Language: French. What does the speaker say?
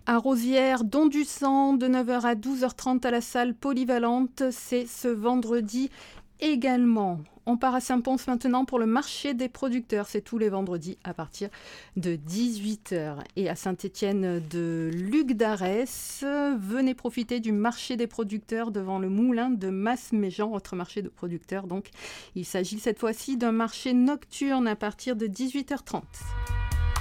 À Rosières, Don du Sang, de 9h à 12h30 à la salle polyvalente, c'est ce vendredi également. On part à Saint-Pons maintenant pour le marché des producteurs. C'est tous les vendredis à partir de 18h. Et à Saint-Étienne de Lugdarès, venez profiter du marché des producteurs devant le moulin de Masméjean, autre marché de producteurs. Donc, il s'agit cette fois-ci d'un marché nocturne à partir de 18h30.